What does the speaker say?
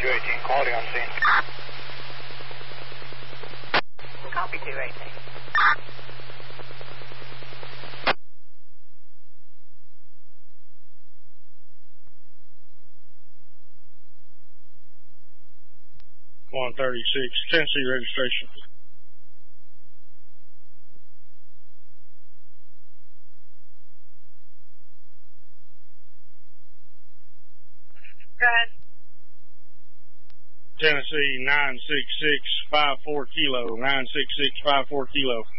218, quality on scene. Copy 218. Tennessee registration. Go ahead. Tennessee 96654 kilo, 96654 kilo.